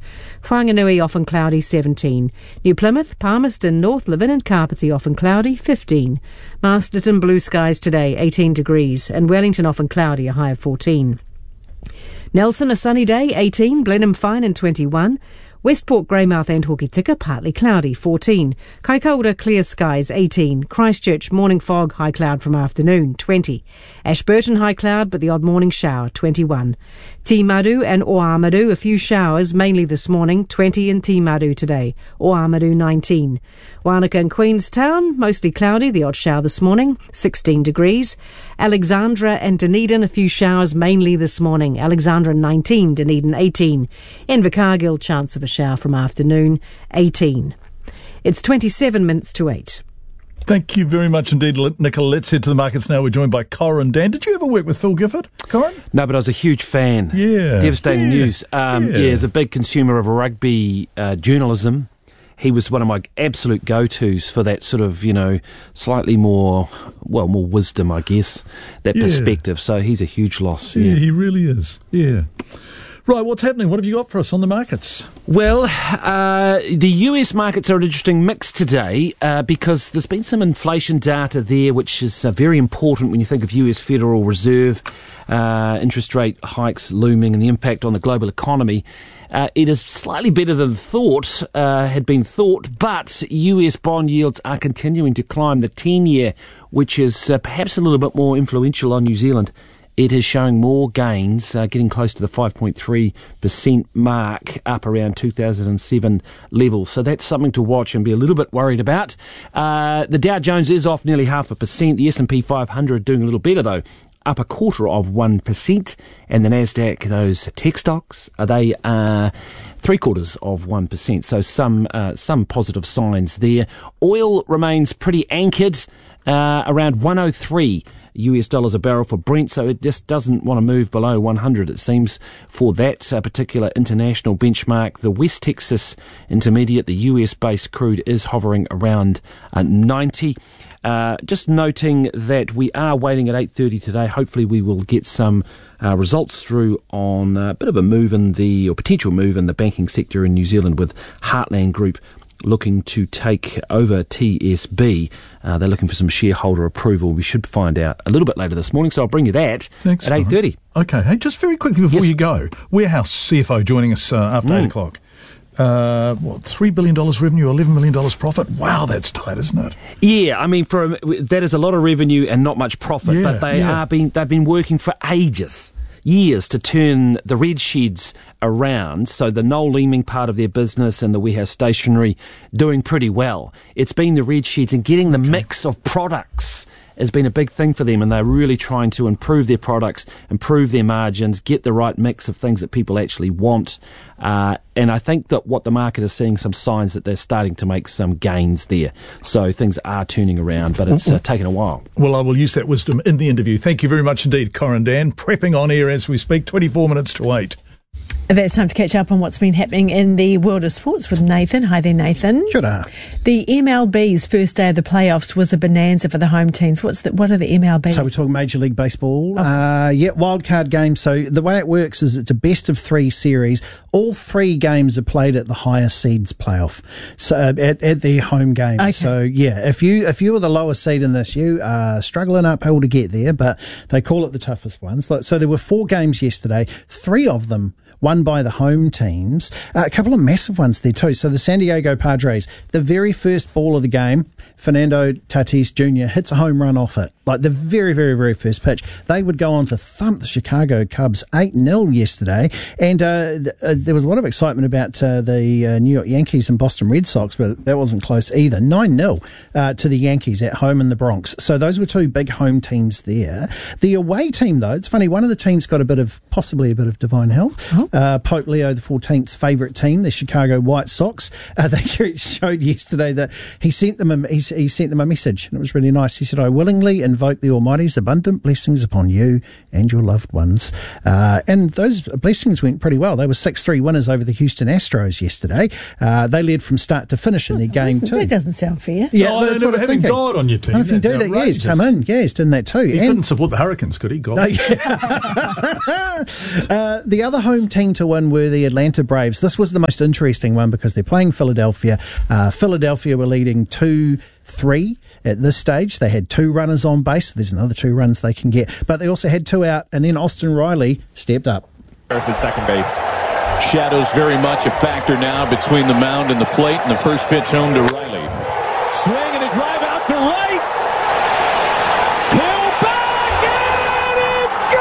Whanganui often cloudy 17. New Plymouth, Palmerston North, Levin and Carpety often cloudy 15. Masterton blue skies today 18 degrees and Wellington often cloudy a high of 14. Nelson a sunny day 18. Blenheim fine and 21. Westport, Greymouth and Hokitika partly cloudy 14. Kaikoura clear skies 18. Christchurch morning fog, high cloud from afternoon 20. Ashburton high cloud but the odd morning shower 21. Timaru and Oamaru a few showers mainly this morning 20 in Timaru today. Oamaru 19. Wanaka and Queenstown mostly cloudy, the odd shower this morning 16 degrees. Alexandra and Dunedin a few showers mainly this morning. Alexandra 19, Dunedin 18. Invercargill chance of a shower from afternoon 18. It's 27 minutes to 8. Thank you very much indeed, Nicola. Let's head to the markets now. We're joined by Corin Dan. Did you ever work with Phil Gifford, Corin? No, but I was a huge fan. Yeah. Devastating news. As a big consumer of rugby journalism, he was one of my absolute go-tos for that sort of, slightly more wisdom, I guess, that perspective. So he's a huge loss. Yeah, he really is. Yeah. Right, what's happening? What have you got for us on the markets? Well, the US markets are an interesting mix today because there's been some inflation data there, which is very important when you think of US Federal Reserve, interest rate hikes looming and the impact on the global economy. It is slightly better than had been thought, but US bond yields are continuing to climb. The 10-year, which is perhaps a little bit more influential on New Zealand, it is showing more gains, getting close to the 5.3% mark, up around 2007 levels. So that's something to watch and be a little bit worried about. The Dow Jones is off nearly 0.5%. The S&P 500 doing a little better, though, up 0.25%. And the Nasdaq, those tech stocks, they are 0.75%. So some positive signs there. Oil remains pretty anchored, around 103 US dollars a barrel for Brent, so it just doesn't want to move below 100, it seems, for that particular international benchmark. The West Texas Intermediate, the US-based crude, is hovering around 90. Just noting that we are waiting at 8:30 today. Hopefully we will get some results through on a bit of a move potential move in the banking sector in New Zealand, with Heartland Group looking to take over TSB. They're looking for some shareholder approval. We should find out a little bit later this morning, so I'll bring you that. Thanks, at 8:30. Okay. Hey, just very quickly before you go, Warehouse CFO joining us after 8 o'clock. $3 billion revenue, $11 million profit. Wow, that's tight, isn't it? Yeah, I mean, that is a lot of revenue and not much profit, but they've been working for years to turn the red sheds around. So the Noel Leeming part of their business and the Warehouse Stationery doing pretty well. It's been the red sheds and getting the mix of products has been a big thing for them, and they're really trying to improve their products, improve their margins, get the right mix of things that people actually want. And I think that what the market is seeing, some signs that they're starting to make some gains there. So things are turning around, but it's taken a while. Well, I will use that wisdom in the interview. Thank you very much indeed, Corin Dan. Prepping on air as we speak, 24 minutes to 8. It's time to catch up on what's been happening in the world of sports with Nathan. Hi there, Nathan. Good day. The MLB's first day of the playoffs was a bonanza for the home teams. What are the MLBs? So we're talking Major League Baseball. Wildcard game. So the way it works is it's a best of 3 series. All 3 games are played at the higher seeds playoff, so at their home game. Okay. So if you were the lower seed in this, you are struggling uphill to get there, but they call it the toughest ones. So there were 4 games yesterday. 3 of them won by the home teams. A couple of massive ones there too. So the San Diego Padres, the very first ball of the game, Fernando Tatis Jr. hits a home run off it. Like the very, very, very first pitch. They would go on to thump the Chicago Cubs 8-0 yesterday. And there was a lot of excitement about the New York Yankees and Boston Red Sox, but that wasn't close either. 9-0 to the Yankees at home in the Bronx. So those were 2 big home teams there. The away team, though, it's funny, one of the teams got possibly a bit of divine help. Pope Leo XIV's favourite team, the Chicago White Sox. They showed yesterday that he sent them a message, and it was really nice. He said, "I willingly invoke the Almighty's abundant blessings upon you and your loved ones." And those blessings went pretty well. They were 6-3 winners over the Houston Astros yesterday. They led from start to finish in their game too. That doesn't sound fair. Yeah, that's what I was thinking. God on your team. And if you do that, come in. Yes, didn't that too. He couldn't support the Hurricanes, could he? God. The other home team team to win were the Atlanta Braves. This was the most interesting one because they're playing Philadelphia. Philadelphia were leading 2-3 at this stage. They had 2 runners on base. There's another 2 runs they can get. But they also had 2 out, and then Austin Riley stepped up. At second base. Shadows very much a factor now between the mound and the plate, and the first pitch home to Riley. Swing and a drive out to right. Hill back, and it's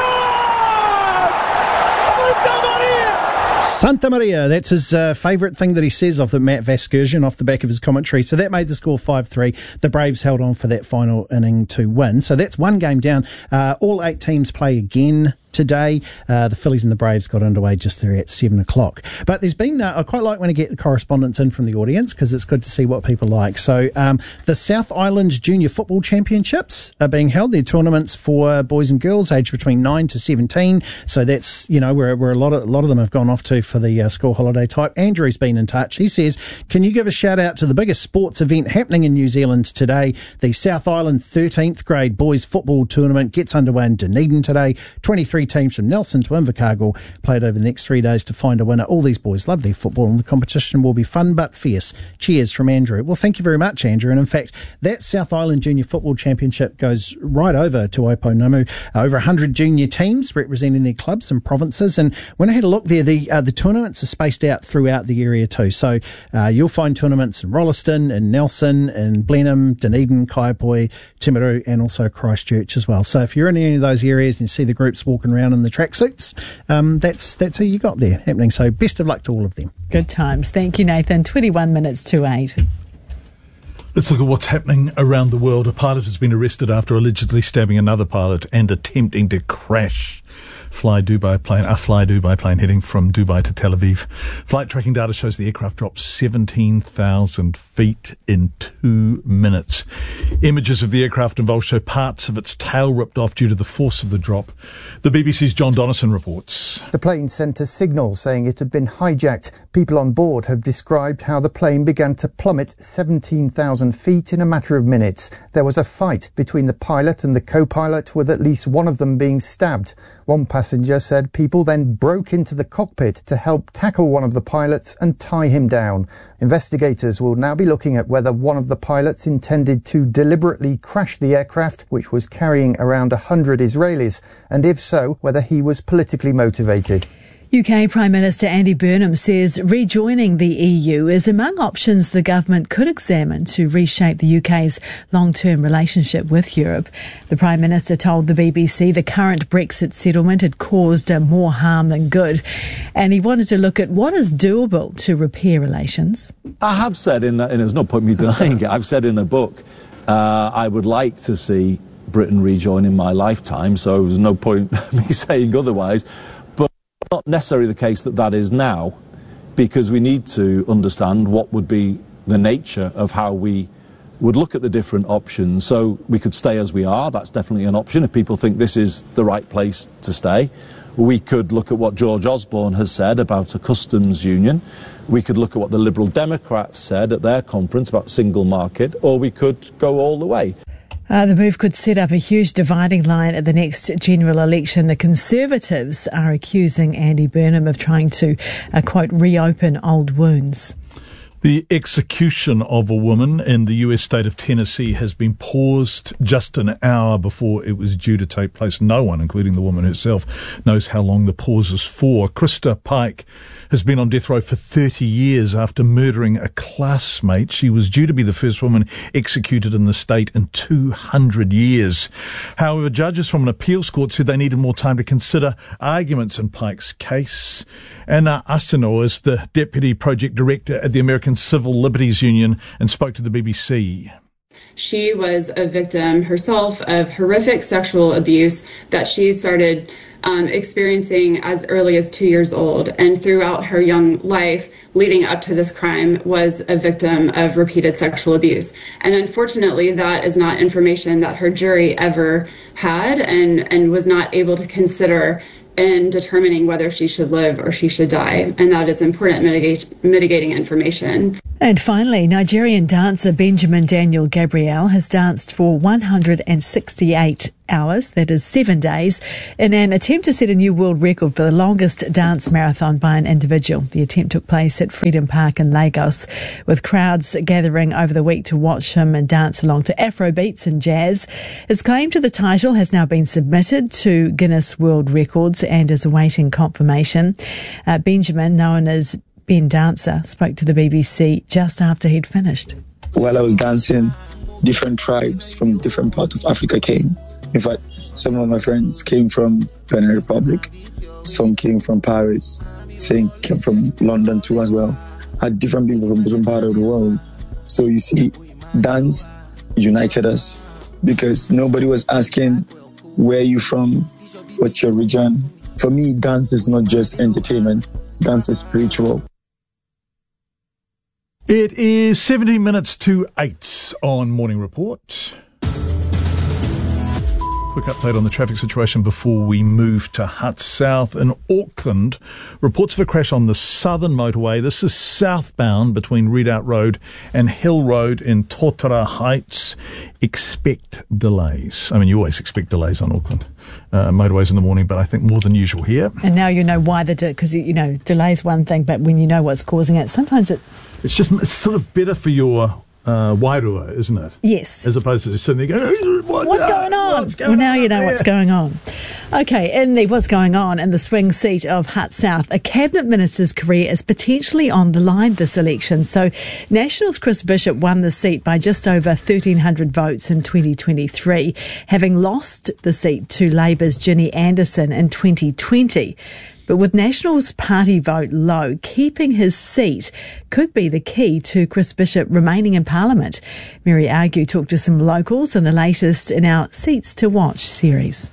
gone! Santa Maria, that's his favourite thing that he says off the Matt Vasgersian off the back of his commentary. So that made the score 5-3. The Braves held on for that final inning to win. So that's one game down. All 8 teams play again today. The Phillies and the Braves got underway just there at 7 o'clock. But there's been, I quite like when I get the correspondence in from the audience because it's good to see what people like. So the South Island Junior Football Championships are being held. They're tournaments for boys and girls aged between 9 to 17. So that's, where a lot of them have gone off to for the school holiday type. Andrew's been in touch. He says, can you give a shout out to the biggest sports event happening in New Zealand today? The South Island 13th grade boys football tournament gets underway in Dunedin today. 23 teams from Nelson to Invercargill played over the next 3 days to find a winner. All these boys love their football and the competition will be fun but fierce. Cheers from Andrew. Well, thank you very much, Andrew. And in fact, that South Island Junior Football Championship goes right over to Oponoumu. Over 100 junior teams representing their clubs and provinces. And when I had a look there, the tournaments are spaced out throughout the area too. So you'll find tournaments in Rolleston, in Nelson, in Blenheim, Dunedin, Kaiapoi, Timaru, and also Christchurch as well. So if you're in any of those areas and you see the groups walking around in the tracksuits, that's who you got there happening. So best of luck to all of them. Good times. Thank you, Nathan. 21 minutes to 8. Let's look at what's happening around the world. A pilot has been arrested after allegedly stabbing another pilot and attempting to crash a Fly Dubai plane heading from Dubai to Tel Aviv. Flight tracking data shows the aircraft dropped 17,000 feet in 2 minutes. Images of the aircraft involved show parts of its tail ripped off due to the force of the drop. The BBC's John Donnison reports. The plane sent a signal saying it had been hijacked. People on board have described how the plane began to plummet 17,000 feet in a matter of minutes. There was a fight between the pilot and the co-pilot, with at least one of them being stabbed. One passenger said people then broke into the cockpit to help tackle one of the pilots and tie him down. Investigators will now be looking at whether one of the pilots intended to deliberately crash the aircraft, which was carrying around 100 Israelis, and if so, whether he was politically motivated. UK Prime Minister Andy Burnham says rejoining the EU is among options the government could examine to reshape the UK's long-term relationship with Europe. The Prime Minister told the BBC the current Brexit settlement had caused more harm than good, and he wanted to look at what is doable to repair relations. I have said, and there's no point me denying it, I've said in a book, I would like to see Britain rejoin in my lifetime, so there's no point me saying otherwise. Not necessarily the case that is now, because we need to understand what would be the nature of how we would look at the different options. So we could stay as we are, that's definitely an option if people think this is the right place to stay. We could look at what George Osborne has said about a customs union. We could look at what the Liberal Democrats said at their conference about single market, or we could go all the way. The move could set up a huge dividing line at the next general election. The Conservatives are accusing Andy Burnham of trying to, quote, reopen old wounds. The execution of a woman in the US state of Tennessee has been paused just an hour before it was due to take place. No one, including the woman herself, knows how long the pause is for. Krista Pike has been on death row for 30 years after murdering a classmate. She was due to be the first woman executed in the state in 200 years. However, judges from an appeals court said they needed more time to consider arguments in Pike's case. Anna Asano is the Deputy Project Director at the American Civil Liberties Union and spoke to the BBC. She was a victim herself of horrific sexual abuse that she started experiencing as early as 2 years old, and throughout her young life leading up to this crime was a victim of repeated sexual abuse. And unfortunately, that is not information that her jury ever had and was not able to consider in determining whether she should live or she should die. And that is important mitigating information. And finally, Nigerian dancer Benjamin Daniel Gabriel has danced for 168 hours, that is 7 days, in an attempt to set a new world record for the longest dance marathon by an individual. The attempt took place at Freedom Park in Lagos, with crowds gathering over the week to watch him and dance along to Afro beats and jazz. His claim to the title has now been submitted to Guinness World Records and is awaiting confirmation. Benjamin, known as Ben Dancer, spoke to the BBC just after he'd finished. While I was dancing, different tribes from different parts of Africa came. In fact, some of my friends came from Benin Republic, some came from Paris, some came from London too as well. Had different people from different parts of the world. So you see, dance united us because nobody was asking, where are you from, what's your region? For me, dance is not just entertainment, dance is spiritual. It is 17 minutes to 8 on Morning Report. Quick update on the traffic situation before we move to Hutt South in Auckland. Reports of a crash on the southern motorway. This is southbound between Redoubt Road and Hill Road in Totara Heights. Expect delays. I mean, you always expect delays on Auckland motorways in the morning, but I think more than usual here. And now you know why because delay's one thing, but when you know what's causing it, sometimes it's sort of better for your wairua, isn't it? Yes. As opposed to just sitting there going, what's going on? Well, now you know what's going on. Okay, in the what's going on in the swing seat of Hutt South, a cabinet minister's career is potentially on the line this election. So Nationals' Chris Bishop won the seat by just over 1,300 votes in 2023, having lost the seat to Labour's Ginny Anderson in 2020. But with Nationals' party vote low, keeping his seat could be the key to Chris Bishop remaining in Parliament. Mary Argue talked to some locals and the latest in our Seats to Watch series.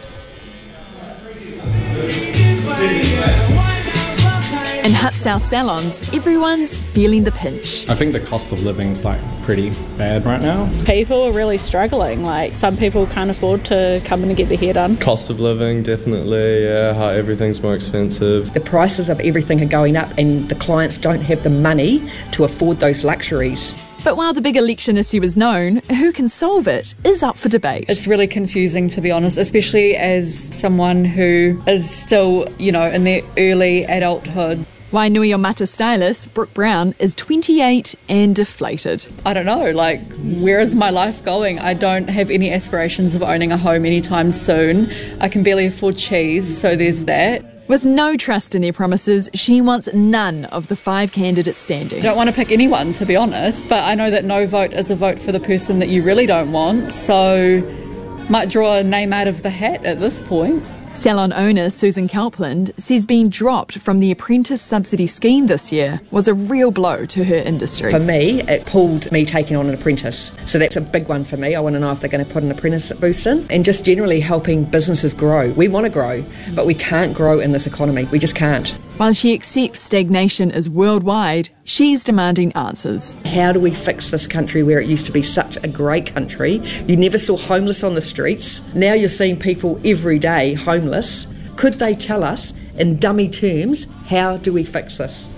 In Hutt South salons, everyone's feeling the pinch. I think the cost of living's pretty bad right now. People are really struggling. Some people can't afford to come in and get their hair done. Cost of living, definitely, how everything's more expensive. The prices of everything are going up and the clients don't have the money to afford those luxuries. But while the big election issue is known, who can solve it is up for debate. It's really confusing, to be honest, especially as someone who is still, in their early adulthood. Wainuiomata stylist Brooke Brown is 28 and deflated. I don't know, where is my life going? I don't have any aspirations of owning a home anytime soon. I can barely afford cheese, so there's that. With no trust in their promises, she wants none of the 5 candidates standing. I don't want to pick anyone, to be honest, but I know that no vote is a vote for the person that you really don't want, so might draw a name out of the hat at this point. Salon owner Susan Kelpland says being dropped from the apprentice subsidy scheme this year was a real blow to her industry. For me, it pulled me taking on an apprentice. So that's a big one for me. I want to know if they're going to put an apprentice boost in. And just generally helping businesses grow. We want to grow, but we can't grow in this economy. We just can't. While she accepts stagnation is worldwide, she's demanding answers. How do we fix this country where it used to be such a great country? You never saw homeless on the streets. Now you're seeing people every day homeless. Could they tell us in dummy terms, how do we fix this?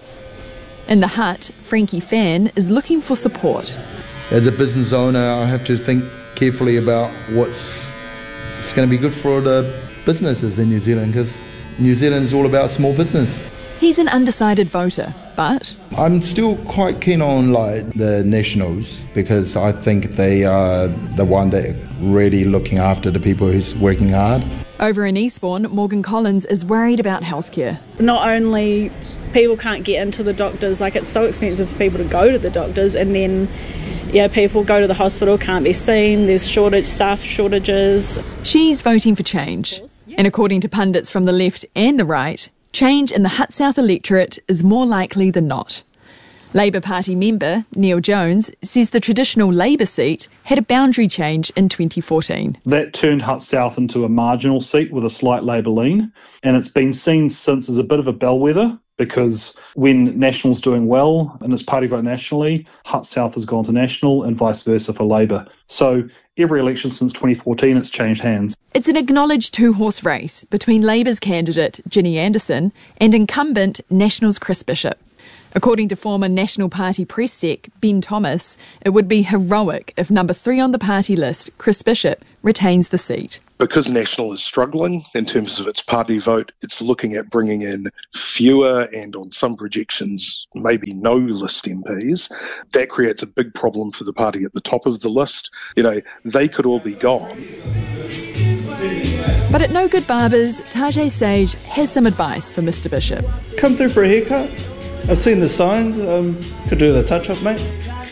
In the Hutt, Frankie Fan is looking for support. As a business owner, I have to think carefully about what's going to be good for the businesses in New Zealand, because New Zealand is all about small business. He's an undecided voter, but I'm still quite keen on the Nationals, because I think they are the one that really looking after the people who's working hard. Over in Eastbourne, Morgan Collins is worried about healthcare. Not only people can't get into the doctors, it's so expensive for people to go to the doctors, and then people go to the hospital, can't be seen, there's staff shortages. She's voting for change. And according to pundits from the left and the right, change in the Hutt South electorate is more likely than not. Labour Party member Neil Jones says the traditional Labour seat had a boundary change in 2014. That turned Hutt South into a marginal seat with a slight Labour lean, and it's been seen since as a bit of a bellwether, because when National's doing well and its party vote nationally, Hutt South has gone to National and vice versa for Labour. So every election since 2014, it's changed hands. It's an acknowledged 2-horse race between Labour's candidate Ginny Anderson and incumbent National's Chris Bishop. According to former National Party press sec Ben Thomas, it would be heroic if number 3 on the party list, Chris Bishop, retains the seat. Because National is struggling in terms of its party vote, it's looking at bringing in fewer and, on some projections, maybe no list MPs. That creates a big problem for the party at the top of the list. They could all be gone. But at No Good Barbers, Tajay Sage has some advice for Mr. Bishop. Come through for a haircut. I've seen the signs. Could do the touch-up, mate.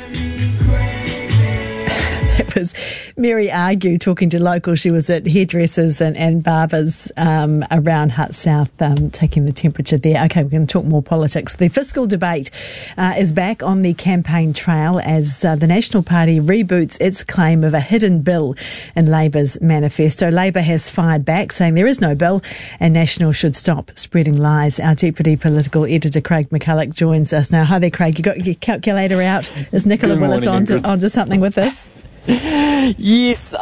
That was Mary Argue talking to locals. She was at hairdressers and barbers around Hutt South, taking the temperature there. Okay, we're going to talk more politics. The fiscal debate is back on the campaign trail as the National Party reboots its claim of a hidden bill in Labour's manifesto. Labour has fired back, saying there is no bill and National should stop spreading lies. Our deputy political editor, Craig McCulloch, joins us now. Hi there, Craig. You got your calculator out? Is Nicola Willis onto something with this? Yes,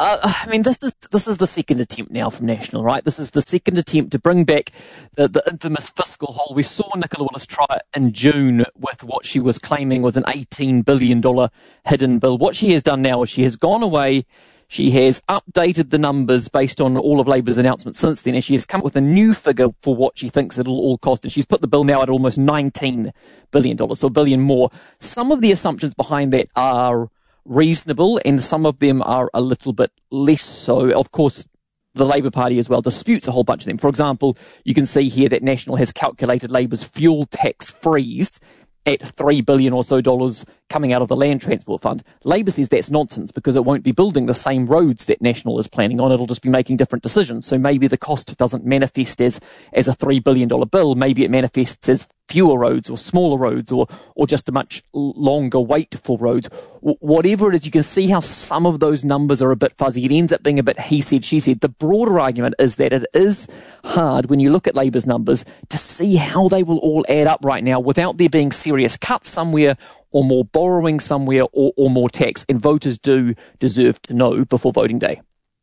this is the second attempt now from National, right? This is the second attempt to bring back the infamous fiscal hole. We saw Nicola Willis try it in June with what she was claiming was an $18 billion hidden bill. What she has done now is she has gone away, she has updated the numbers based on all of Labour's announcements since then, and she has come up with a new figure for what she thinks it'll all cost, and she's put the bill now at almost $19 billion, so $1 billion more. Some of the assumptions behind that are reasonable, and some of them are a little bit less so. Of course, the Labour Party as well disputes a whole bunch of them. For example, you can see here that National has calculated Labour's fuel tax freeze at $3 billion or so coming out of the Land Transport Fund. Labour says that's nonsense because it won't be building the same roads that National is planning on. It'll just be making different decisions. So maybe the cost doesn't manifest as a $3 billion bill. Maybe it manifests as fewer roads or smaller roads or just a much longer wait for roads. Whatever it is, you can see how some of those numbers are a bit fuzzy. It ends up being a bit he said, she said. The broader argument is that it is hard when you look at Labour's numbers to see how they will all add up right now without there being serious cuts somewhere or more borrowing somewhere or more tax. And voters do deserve to know before voting day.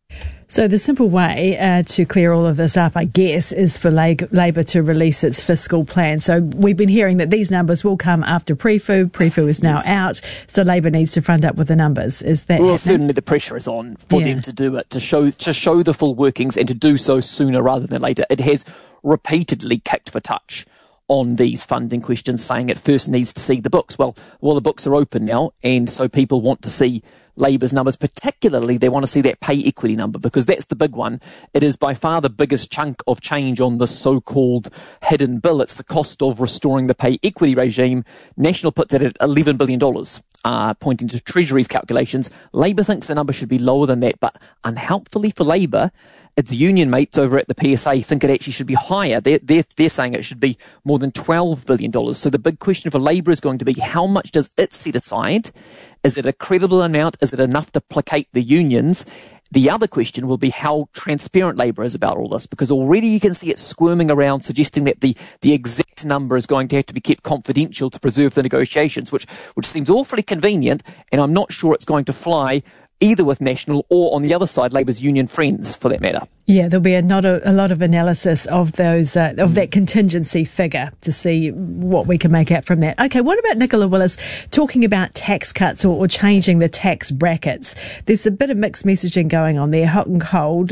So the simple way to clear all of this up, I guess, is for Labour to release its fiscal plan. So we've been hearing that these numbers will come after Prefu. Prefu is now out, so Labour needs to front up with the numbers. Is that happening? Certainly the pressure is on for them to do it, to show the full workings and to do so sooner rather than later. It has repeatedly kicked for touch on these funding questions, saying it first needs to see the books. Well, the books are open now, and so people want to see Labour's numbers. Particularly, they want to see that pay equity number because that's the big one. It is by far the biggest chunk of change on the so-called hidden bill. It's the cost of restoring the pay equity regime. National puts it at $11 billion, pointing to Treasury's calculations. Labour thinks the number should be lower than that, but unhelpfully for Labour, its union mates over at the PSA think it actually should be higher. They're saying it should be more than $12 billion. So the big question for Labour is going to be how much does it set aside? Is it a credible amount? Is it enough to placate the unions? The other question will be how transparent Labour is about all this, because already you can see it squirming around, suggesting that the exact number is going to have to be kept confidential to preserve the negotiations, which seems awfully convenient, and I'm not sure it's going to fly either with National or, on the other side, Labour's union friends, for that matter. Yeah, there'll be a lot of analysis of those of that contingency figure to see what we can make out from that. Okay, what about Nicola Willis talking about tax cuts or changing the tax brackets? There's a bit of mixed messaging going on there, hot and cold.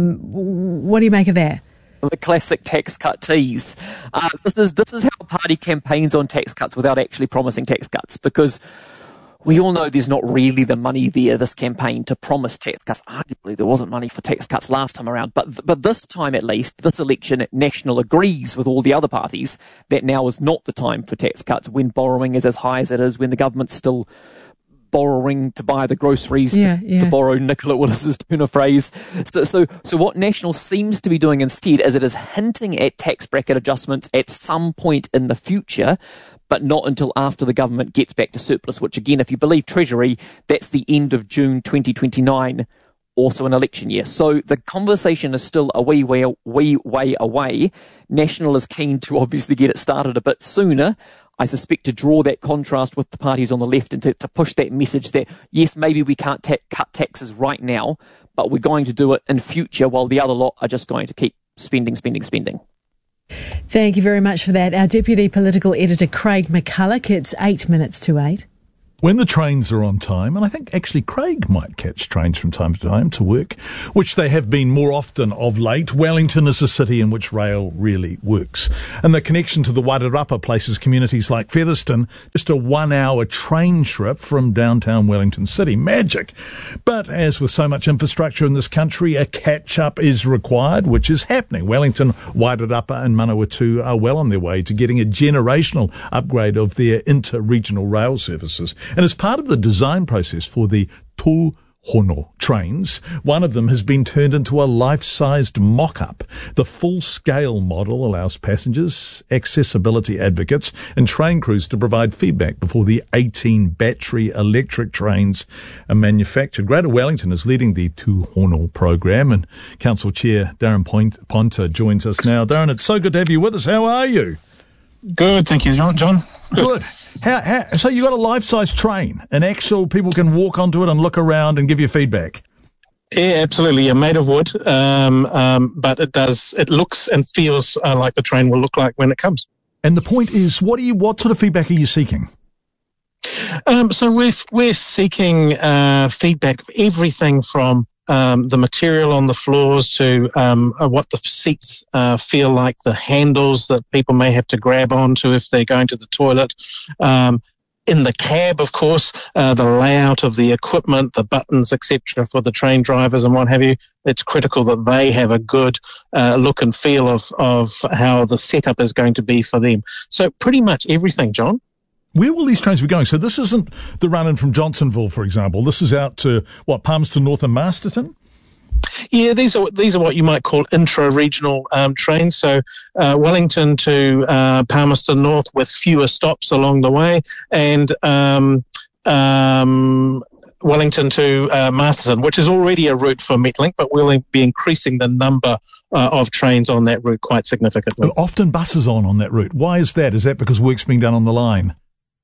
What do you make of that? The classic tax cut tease. This is how the party campaigns on tax cuts without actually promising tax cuts, because we all know there's not really the money there this campaign to promise tax cuts. Arguably, there wasn't money for tax cuts last time around. But this time, at least, this election, National agrees with all the other parties that now is not the time for tax cuts when borrowing is as high as it is, when the government's still borrowing to buy the groceries, to borrow Nicola Willis's tuna phrase. So what National seems to be doing instead is it is hinting at tax bracket adjustments at some point in the future, but not until after the government gets back to surplus, which again, if you believe Treasury, that's the end of June 2029, also an election year. So the conversation is still a wee way away. National is keen to obviously get it started a bit sooner, I suspect, to draw that contrast with the parties on the left and to push that message that, yes, maybe we can't cut taxes right now, but we're going to do it in future while the other lot are just going to keep spending. Thank you very much for that. Our Deputy Political Editor, Craig McCulloch. It's 8 minutes to 8. When the trains are on time, and I think actually Craig might catch trains from time to time to work, which they have been more often of late, Wellington is a city in which rail really works. And the connection to the Wairarapa places communities like Featherston, just a 1 hour train trip from downtown Wellington City. Magic! But as with so much infrastructure in this country, a catch-up is required, which is happening. Wellington, Wairarapa and Manawatu are well on their way to getting a generational upgrade of their inter-regional rail services. And as part of the design process for the Tūhono trains, one of them has been turned into a life-sized mock-up. The full-scale model allows passengers, accessibility advocates and train crews to provide feedback before the 18 battery electric trains are manufactured. Greater Wellington is leading the Tūhono program, and Council Chair Darren Ponta joins us now. Darren, it's so good to have you with us. How are you? Good, thank you, John. Good. So you got a life-size train, and actual people can walk onto it and look around and give you feedback? Yeah, absolutely. Yeah, made of wood, but it looks and feels like the train will look like when it comes. And the point is, what sort of feedback are you seeking? So we're seeking feedback of everything from the material on the floors to what the seats feel like, the handles that people may have to grab onto if they're going to the toilet. In the cab, of course, the layout of the equipment, the buttons, etc., for the train drivers and what have you. It's critical that they have a good look and feel of how the setup is going to be for them. So pretty much everything, John. Where will these trains be going? So this isn't the run-in from Johnsonville, for example. This is out to, Palmerston North and Masterton? Yeah, these are what you might call intra-regional trains. So Wellington to Palmerston North with fewer stops along the way, and Wellington to Masterton, which is already a route for Metlink, but we'll be increasing the number of trains on that route quite significantly. Often buses on that route. Why is that? Is that because work's being done on the line?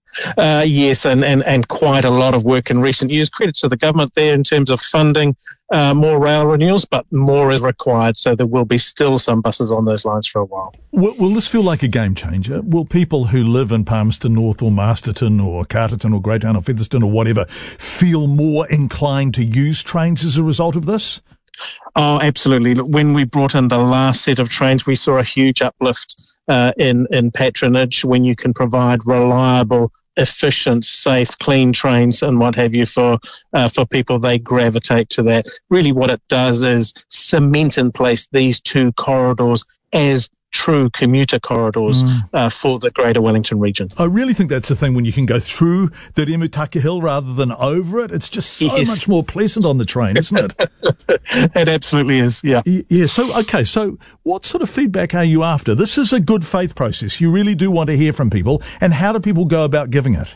Yes, and quite a lot of work in recent years. Credit to the government there in terms of funding more rail renewals, but more is required, so there will be still some buses on those lines for a while. Will this feel like a game changer? Will people who live in Palmerston North or Masterton or Carterton or Greytown or Featherston or whatever feel more inclined to use trains as a result of this? Oh, absolutely. Look, when we brought in the last set of trains, we saw a huge uplift in patronage when you can provide reliable, efficient, safe, clean trains and what have you for people. They gravitate to that. Really what it does is cement in place these two corridors as true commuter corridors for the Greater Wellington region. I really think that's the thing when you can go through the Remutaka Hill rather than over it. It's just so much more pleasant on the train, isn't it? It absolutely is, yeah. Yeah, so what sort of feedback are you after? This is a good faith process. You really do want to hear from people. And how do people go about giving it?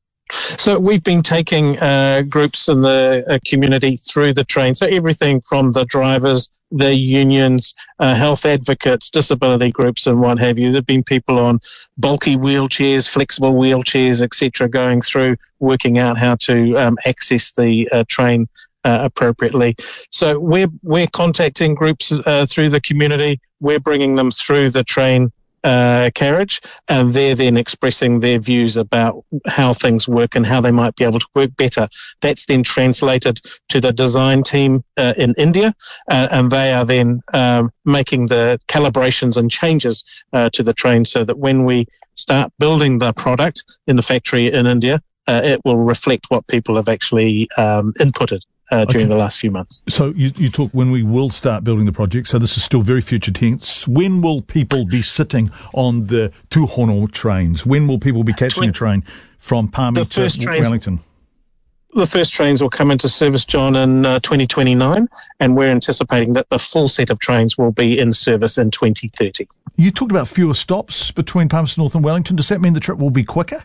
So we've been taking groups in the community through the train. So everything from the drivers, the unions, health advocates, disability groups and what have you. There have been people on bulky wheelchairs, flexible wheelchairs, etc., going through, working out how to access the train appropriately. So we're contacting groups through the community. We're bringing them through the train carriage, and they're then expressing their views about how things work and how they might be able to work better. That's then translated to the design team in India, and they are then making the calibrations and changes to the train so that when we start building the product in the factory in India, it will reflect what people have actually inputted during the last few months. So you talk when we will start building the project, so this is still very future tense. When will people be sitting on the Tūhono trains? When will people be catching a train from Palmy to Wellington? The first trains will come into service, John, in 2029, and we're anticipating that the full set of trains will be in service in 2030. You talked about fewer stops between Palmerston North and Wellington. Does that mean the trip will be quicker?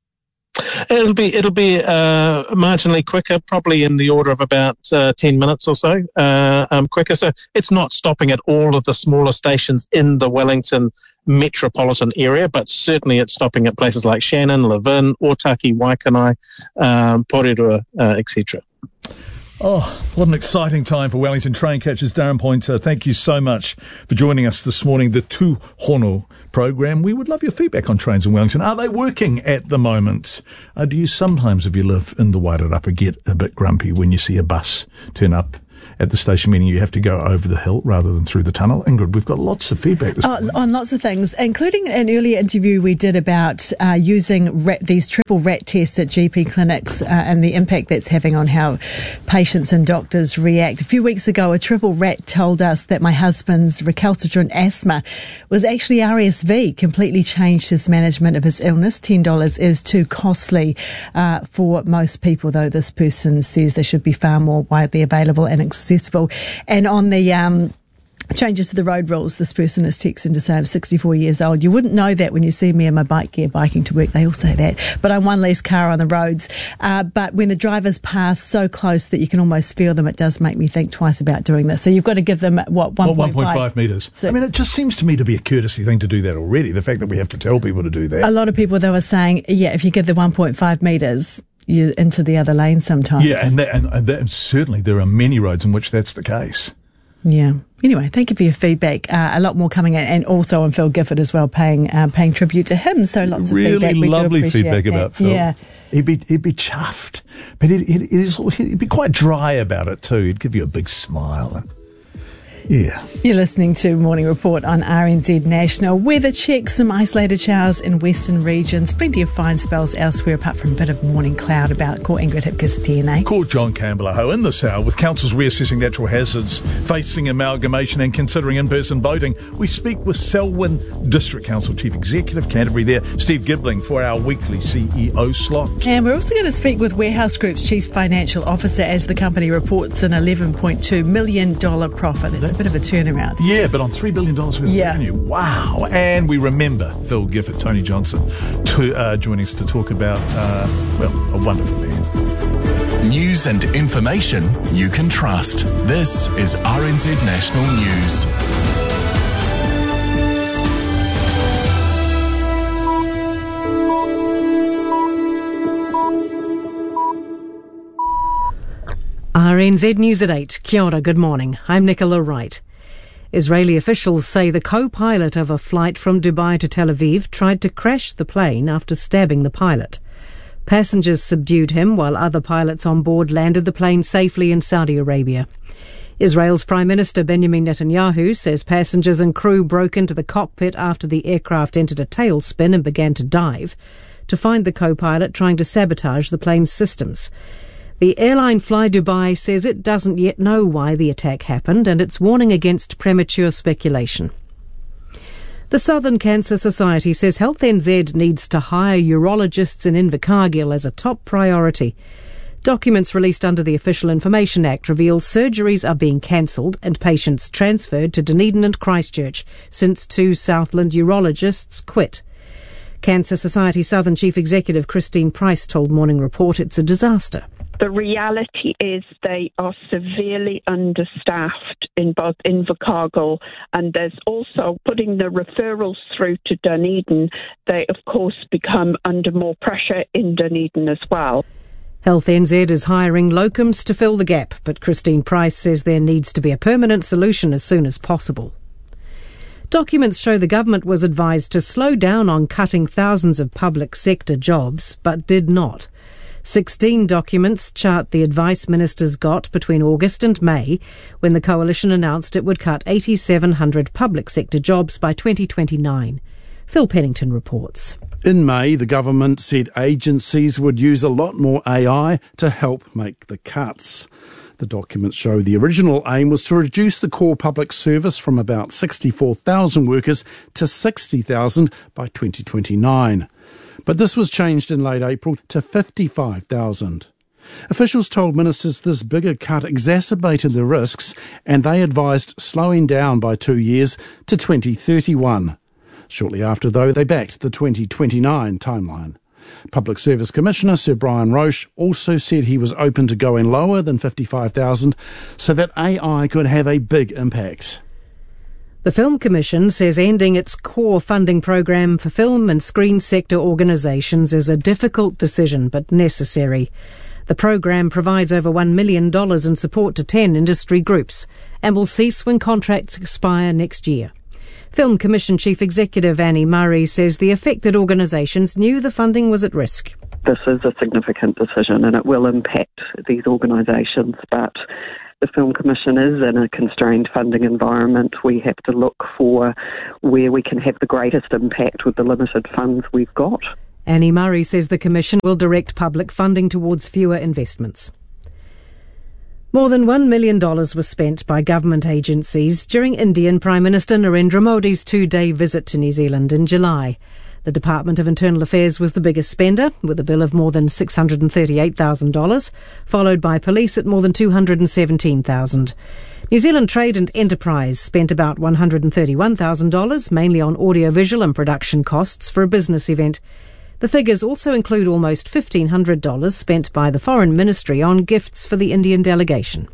It'll be marginally quicker, probably in the order of about 10 minutes or so quicker. So it's not stopping at all of the smaller stations in the Wellington metropolitan area, but certainly it's stopping at places like Shannon, Levin, Otaki, Waikanae, Porirua, etc. Oh, what an exciting time for Wellington train catchers. Darren Pointer, thank you so much for joining us this morning. The Tūhono program. We would love your feedback on trains in Wellington. Are they working at the moment? Do you sometimes, if you live in the Wairarapa, get a bit grumpy when you see a bus turn up at the station, meaning you have to go over the hill rather than through the tunnel? Ingrid, we've got lots of feedback this morning. On lots of things, including an earlier interview we did about using these triple rat tests at GP clinics and the impact that's having on how patients and doctors react. A few weeks ago, a triple rat told us that my husband's recalcitrant asthma was actually RSV, completely changed his management of his illness. $10 is too costly for most people, though this person says they should be far more widely available and accessible. And on the changes to the road rules, this person is texting to say I'm 64 years old. You wouldn't know that when you see me in my bike gear biking to work. They all say that. But I'm one less car on the roads. But when the drivers pass so close that you can almost feel them, it does make me think twice about doing this. So you've got to give them, 1.5 metres? So, I mean, it just seems to me to be a courtesy thing to do that already. The fact that we have to tell people to do that. A lot of people, they were saying, if you give the 1.5 metres, you're into the other lane sometimes. Yeah, and certainly there are many roads in which that's the case. Yeah. Anyway, thank you for your feedback. A lot more coming in, and also on Phil Gifford as well, paying tribute to him. So lots of feedback. Really lovely feedback about Phil. Yeah. He'd be chuffed, but he'd be quite dry about it too. He'd give you a big smile. Yeah. You're listening to Morning Report on RNZ National. Weather check, some isolated showers in western regions, plenty of fine spells elsewhere apart from a bit of morning cloud about. Ko Ingrid Hipkiss TNA. Ko John Campbell aho. In this hour, with councils reassessing natural hazards, facing amalgamation and considering in-person voting, we speak with Selwyn District Council Chief Executive, Canterbury there, Steve Gibbling, for our weekly CEO slot. And we're also going to speak with Warehouse Group's Chief Financial Officer as the company reports an $11.2 million profit. That's a bit of a turnaround. Yeah, but on $3 billion worth of revenue. Wow. And we remember Phil Gifford, Tony Johnson, joining us to talk about, a wonderful man. News and information you can trust. This is RNZ National News. RNZ News at 8. Kia ora, good morning. I'm Nicola Wright. Israeli officials say the co-pilot of a flight from Dubai to Tel Aviv tried to crash the plane after stabbing the pilot. Passengers subdued him while other pilots on board landed the plane safely in Saudi Arabia. Israel's Prime Minister Benjamin Netanyahu says passengers and crew broke into the cockpit after the aircraft entered a tailspin and began to dive to find the co-pilot trying to sabotage the plane's systems. The airline Fly Dubai says it doesn't yet know why the attack happened and it's warning against premature speculation. The Southern Cancer Society says Health NZ needs to hire urologists in Invercargill as a top priority. Documents released under the Official Information Act reveal surgeries are being cancelled and patients transferred to Dunedin and Christchurch since two Southland urologists quit. Cancer Society Southern Chief Executive Christine Price told Morning Report it's a disaster. The reality is they are severely understaffed in both Invercargill, and there's also putting the referrals through to Dunedin. They, of course, become under more pressure in Dunedin as well. Health NZ is hiring locums to fill the gap, but Christine Price says there needs to be a permanent solution as soon as possible. Documents show the government was advised to slow down on cutting thousands of public sector jobs, but did not. 16 documents chart the advice ministers got between August and May when the coalition announced it would cut 8,700 public sector jobs by 2029. Phil Pennington reports. In May, the government said agencies would use a lot more AI to help make the cuts. The documents show the original aim was to reduce the core public service from about 64,000 workers to 60,000 by 2029. But this was changed in late April to 55,000. Officials told ministers this bigger cut exacerbated the risks and they advised slowing down by 2 years to 2031. Shortly after, though, they backed the 2029 timeline. Public Service Commissioner Sir Brian Roche also said he was open to going lower than 55,000 so that AI could have a big impact. The Film Commission says ending its core funding program for film and screen sector organisations is a difficult decision but necessary. The programme provides over $1 million in support to 10 industry groups and will cease when contracts expire next year. Film Commission Chief Executive Annie Murray says the affected organisations knew the funding was at risk. This is a significant decision and it will impact these organisations, but the Film Commission is in a constrained funding environment. We have to look for where we can have the greatest impact with the limited funds we've got. Annie Murray says the Commission will direct public funding towards fewer investments. More than $1 million was spent by government agencies during Indian Prime Minister Narendra Modi's 2-day visit to New Zealand in July. The Department of Internal Affairs was the biggest spender, with a bill of more than $638,000, followed by police at more than $217,000. New Zealand Trade and Enterprise spent about $131,000, mainly on audiovisual and production costs for a business event. The figures also include almost $1,500 spent by the Foreign Ministry on gifts for the Indian delegation.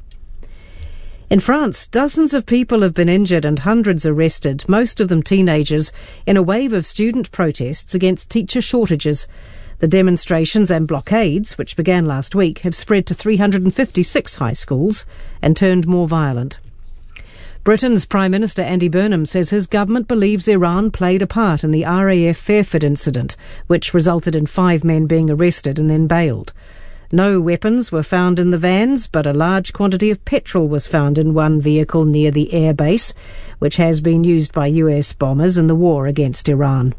In France, dozens of people have been injured and hundreds arrested, most of them teenagers, in a wave of student protests against teacher shortages. The demonstrations and blockades, which began last week, have spread to 356 high schools and turned more violent. Britain's Prime Minister Andy Burnham says his government believes Iran played a part in the RAF Fairford incident, which resulted in 5 men being arrested and then bailed. No weapons were found in the vans, but a large quantity of petrol was found in one vehicle near the airbase, which has been used by US bombers in the war against Iran.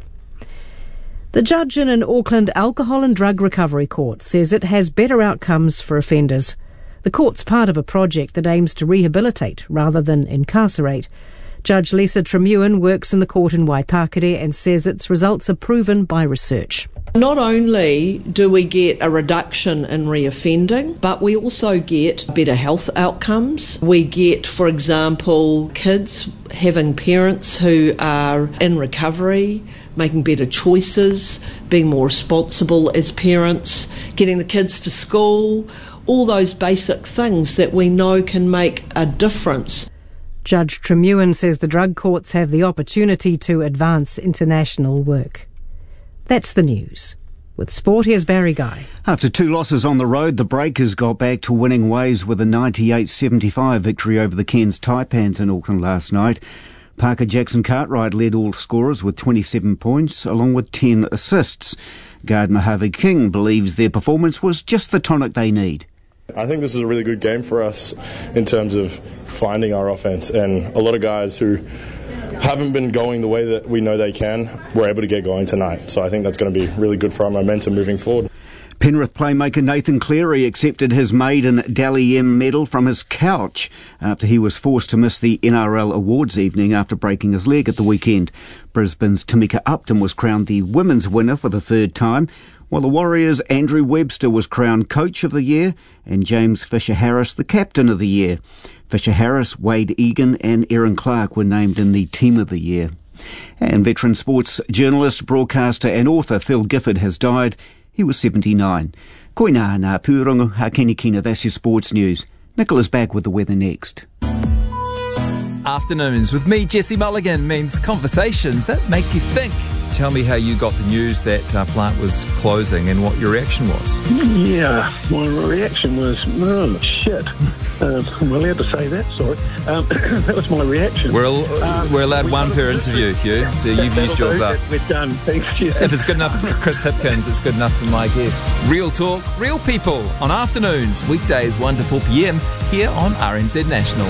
The judge in an Auckland alcohol and drug recovery court says it has better outcomes for offenders. The court's part of a project that aims to rehabilitate rather than incarcerate. Judge Lisa Tremewen works in the court in Waitakere and says its results are proven by research. Not only do we get a reduction in reoffending, but we also get better health outcomes. We get, for example, kids having parents who are in recovery, making better choices, being more responsible as parents, getting the kids to school, all those basic things that we know can make a difference. Judge Tremewen says the drug courts have the opportunity to advance international work. That's the news. With sport, here's Barry Guy. After 2 losses on the road, the Breakers got back to winning ways with a 98-75 victory over the Cairns Taipans in Auckland last night. Parker Jackson-Cartwright led all scorers with 27 points, along with 10 assists. Guard Mojave King believes their performance was just the tonic they need. I think this is a really good game for us in terms of finding our offense, and a lot of guys who haven't been going the way that we know they can were able to get going tonight. So I think that's going to be really good for our momentum moving forward. Penrith playmaker Nathan Cleary accepted his maiden Dally M medal from his couch after he was forced to miss the NRL Awards evening after breaking his leg at the weekend. Brisbane's Tamika Upton was crowned the women's winner for the 3rd time, while the Warriors' Andrew Webster was crowned Coach of the Year and James Fisher-Harris the Captain of the Year. Fisher-Harris, Wade Egan and Erin Clark were named in the Team of the Year. And veteran sports journalist, broadcaster and author Phil Gifford has died. He was 79. Koina ngā pūrongo hakeni kina, that's your sports news. Nicola's back with the weather next. Afternoons with me, Jesse Mulligan, means conversations that make you think. Tell me how you got the news that plant was closing and what your reaction was. Yeah, my reaction was, oh, shit. I'm allowed to say that, sorry. That was my reaction. We're allowed one per interview, Hugh, so you've used yours up. We're done, thanks. Yeah. If it's good enough for Chris Hipkins, it's good enough for my guests. Real talk, real people on afternoons, weekdays 1 to 4 p.m. here on RNZ National.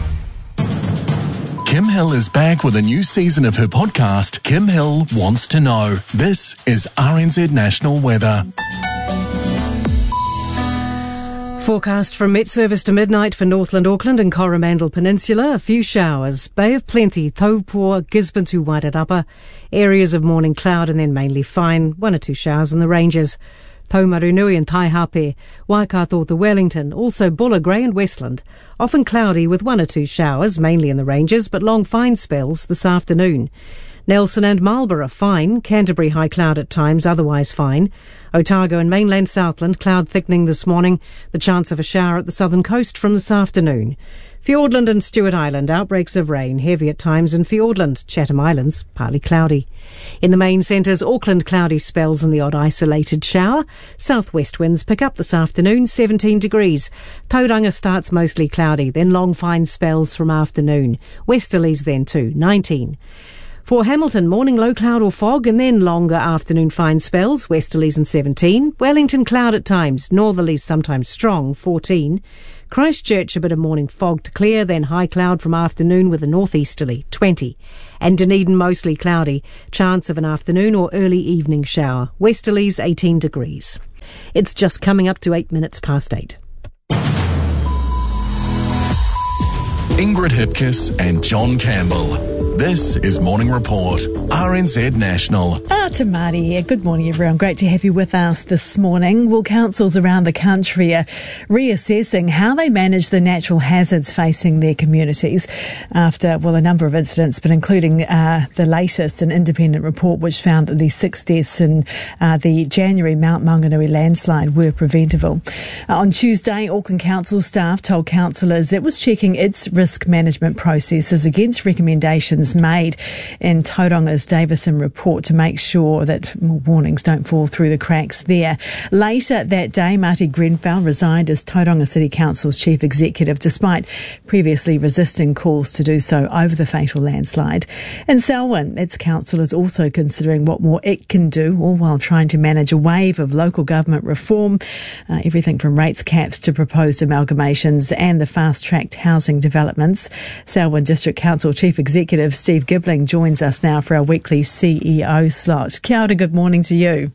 Kim Hill is back with a new season of her podcast, Kim Hill Wants to Know. This is RNZ National Weather. Forecast from Met Service to midnight for Northland, Auckland and Coromandel Peninsula. A few showers. Bay of Plenty, Taupō, Gisborne to Wairarapa. Areas of morning cloud and then mainly fine. 1 or 2 showers in the ranges. Taumarunui and Taihape, Waikato to Wellington, also Bulla, Grey and Westland. Often cloudy with 1 or 2 showers, mainly in the ranges, but long fine spells this afternoon. Nelson and Marlborough fine, Canterbury high cloud at times, otherwise fine. Otago and mainland Southland cloud thickening this morning, the chance of a shower at the southern coast from this afternoon. Fiordland and Stewart Island, outbreaks of rain, heavy at times in Fiordland. Chatham Islands, partly cloudy. In the main centres, Auckland, cloudy spells and the odd isolated shower. Southwest winds pick up this afternoon, 17 degrees. Tauranga starts mostly cloudy, then long fine spells from afternoon. Westerlies then too, 19. For Hamilton, morning low cloud or fog and then longer afternoon fine spells, westerlies and 17. Wellington, cloud at times, northerlies sometimes strong, 14. Christchurch, a bit of morning fog to clear, then high cloud from afternoon with a northeasterly, 20. And Dunedin, mostly cloudy, chance of an afternoon or early evening shower, westerlies 18 degrees. It's just coming up to 8 minutes past 8. Ingrid Hipkiss and John Campbell. This is Morning Report, RNZ National. Te Māori here. Good morning, everyone. Great to have you with us this morning. Well, councils around the country are reassessing how they manage the natural hazards facing their communities after, well, a number of incidents, but including the latest, an independent report which found that the 6 deaths in the January Mount Maunganui landslide were preventable. On Tuesday, Auckland Council staff told councillors it was checking its risk management processes against recommendations made in Tauranga's Davison report to make sure that warnings don't fall through the cracks there. Later that day, Marty Grenfell resigned as Tauranga City Council's chief executive, despite previously resisting calls to do so over the fatal landslide. In Selwyn, its council is also considering what more it can do, all while trying to manage a wave of local government reform, everything from rates caps to proposed amalgamations and the fast-tracked housing developments. Selwyn District Council Chief Executive Steve Gibling joins us now for our weekly CEO slot. Kia ora, good morning to you.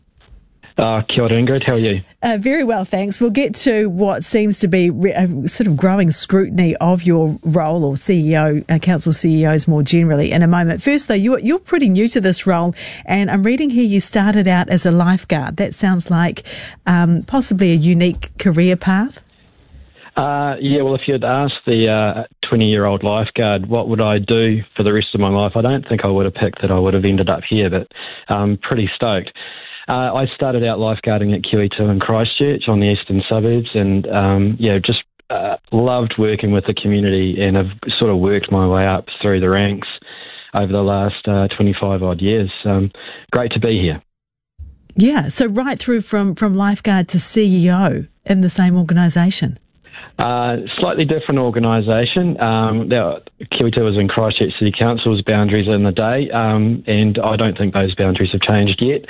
Kia ora, Ingrid. How are you? Very well, thanks. We'll get to what seems to be sort of growing scrutiny of your role, or CEO, council CEOs more generally, in a moment. First, though, you're pretty new to this role, and I'm reading here you started out as a lifeguard. That sounds like possibly a unique career path. Yeah, well, if you'd asked the 20-year-old lifeguard what would I do for the rest of my life, I don't think I would have picked that I would have ended up here, but I'm pretty stoked. I started out lifeguarding at QE2 in Christchurch on the eastern suburbs, and just loved working with the community, and I've sort of worked my way up through the ranks over the last 25 odd years. Great to be here. Yeah, so right through from lifeguard to CEO in the same organisation. Slightly different organisation. QE2 was in Christchurch City Council's boundaries in the day, and I don't think those boundaries have changed yet.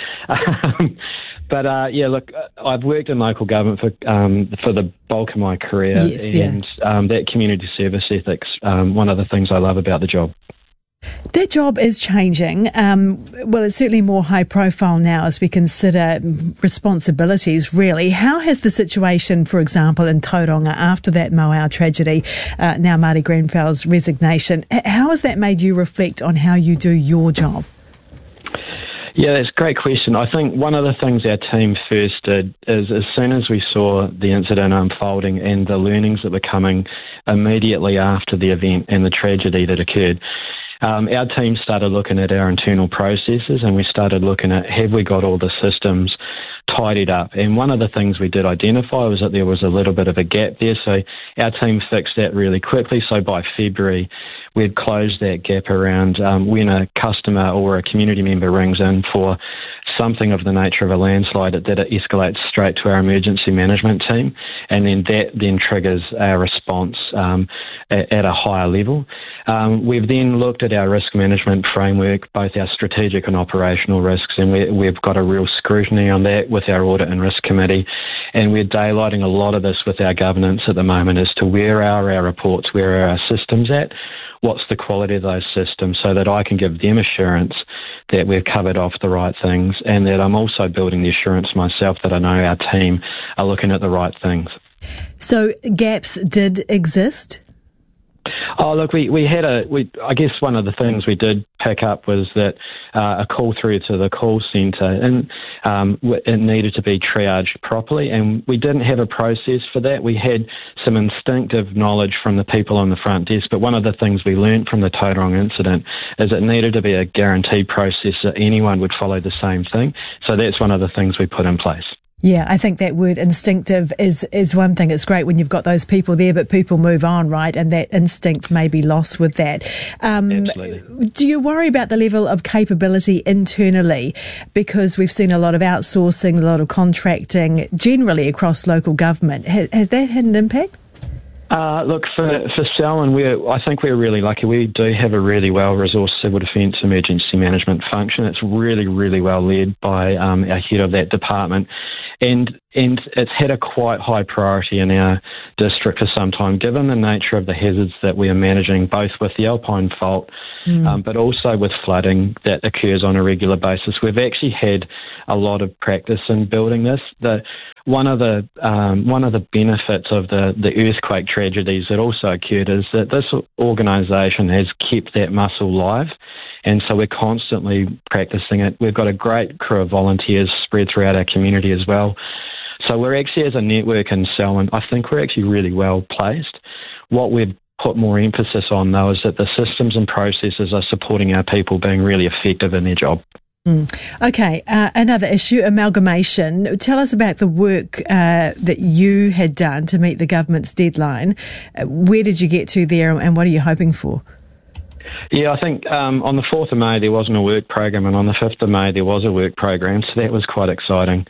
But I've worked in local government for the bulk of my career, that community service ethic's one of the things I love about the job. Their job is changing. Well, it's certainly more high profile now as we consider responsibilities, really. How has the situation, for example, in Tauranga after that Moao tragedy, now Marty Grenfell's resignation, how has that made you reflect on how you do your job? Yeah, that's a great question. I think one of the things our team first did is, as soon as we saw the incident unfolding and the learnings that were coming immediately after the event and the tragedy that occurred, our team started looking at our internal processes, and we started looking at, have we got all the systems tidied up? And one of the things we did identify was that there was a little bit of a gap there, so our team fixed that really quickly. So by February, we'd closed that gap around when a customer or a community member rings in for something of the nature of a landslide, that it escalates straight to our emergency management team, and then that then triggers our response at a higher level. We've then looked at our risk management framework, both our strategic and operational risks, and we've got a real scrutiny on that with our audit and risk committee, and we're daylighting a lot of this with our governance at the moment as to where are our reports, where are our systems at, what's the quality of those systems, so that I can give them assurance that we've covered off the right things, and that I'm also building the assurance myself that I know our team are looking at the right things. So gaps did exist? Oh, look, I guess one of the things we did pick up was that a call through to the call centre, and it needed to be triaged properly, and we didn't have a process for that. We had some instinctive knowledge from the people on the front desk, but one of the things we learned from the Tauranga incident is it needed to be a guaranteed process that anyone would follow the same thing. So that's one of the things we put in place. Yeah, I think that word instinctive is one thing. It's great when you've got those people there, but people move on, right? And that instinct may be lost with that. Absolutely. Do you worry about the level of capability internally? Because we've seen a lot of outsourcing, a lot of contracting generally across local government. Has that had an impact? Look, for Selwyn, I think we're really lucky. We do have a really well-resourced civil defence emergency management function. It's really, really well led by our head of that department. And it's had a quite high priority in our district for some time, given the nature of the hazards that we are managing, both with the Alpine Fault, but also with flooding that occurs on a regular basis. We've actually had a lot of practice in building this. One of the benefits of the earthquake tragedies that also occurred is that this organisation has kept that muscle live, and so we're constantly practicing it. We've got a great crew of volunteers spread throughout our community as well. So we're actually, as a network in Selwyn, I think we're actually really well placed. What we've put more emphasis on, though, is that the systems and processes are supporting our people being really effective in their job. Okay, another issue, amalgamation. Tell us about the work that you had done to meet the government's deadline. Where did you get to there, and what are you hoping for? Yeah, I think on the 4th of May there wasn't a work program, and on the 5th of May there was a work program, so that was quite exciting.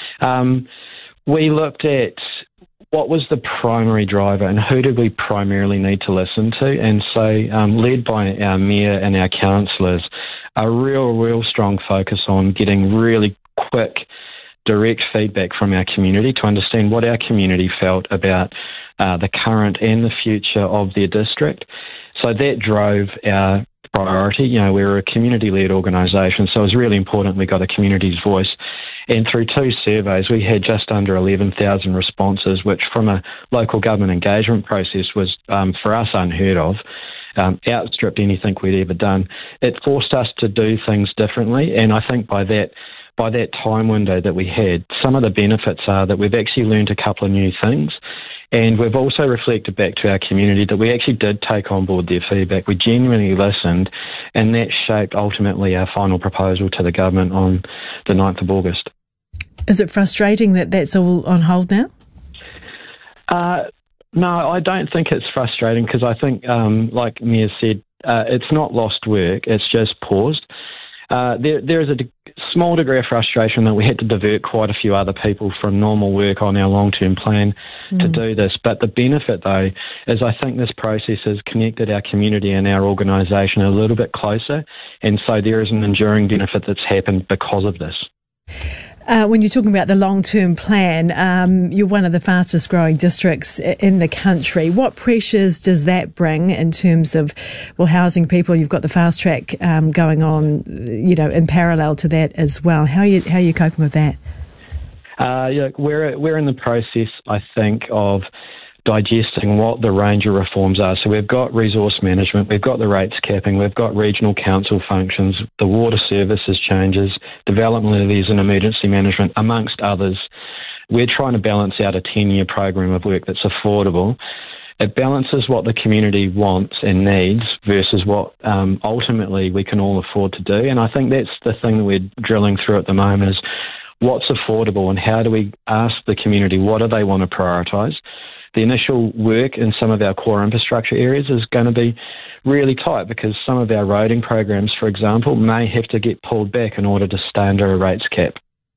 We looked at what was the primary driver and who did we primarily need to listen to, and so led by our mayor and our councillors, a real strong focus on getting really quick, direct feedback from our community to understand what our community felt about the current and the future of their district. So that drove our priority. You know, we're a community-led organisation, so it was really important we got a community's voice. And through 2 surveys, we had just under 11,000 responses, which from a local government engagement process was, for us, unheard of. Outstripped anything we'd ever done. It forced us to do things differently, and I think by that time window that we had, some of the benefits are that we've actually learned a couple of new things, and we've also reflected back to our community that we actually did take on board their feedback. We genuinely listened, and that shaped ultimately our final proposal to the government on the 9th of August. Is it frustrating that that's all on hold now? No, I don't think it's frustrating because I think, like Mia said, it's not lost work, it's just paused. There is a small degree of frustration that we had to divert quite a few other people from normal work on our long-term plan to do this. But the benefit, though, is I think this process has connected our community and our organisation a little bit closer, and so there is an enduring benefit that's happened because of this. When you're talking about the long-term plan, you're one of the fastest growing districts in the country. What pressures does that bring in terms of, housing people? You've got the fast track going on, in parallel to that as well. How are you coping with that? We're in the process, I think, of digesting what the range of reforms are. So we've got resource management, we've got the rates capping, we've got regional council functions, the water services changes, development levies and emergency management, amongst others. We're trying to balance out a 10-year program of work that's affordable. It balances what the community wants and needs versus what ultimately we can all afford to do. And I think that's the thing that we're drilling through at the moment is what's affordable and how do we ask the community what do they want to prioritise. The initial work in some of our core infrastructure areas is going to be really tight because some of our roading programs, for example, may have to get pulled back in order to stay under a rates cap.